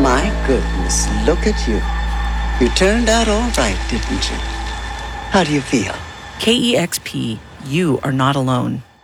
My goodness, look at you. You turned out all right, didn't you? How do you feel? KEXP, you are not alone.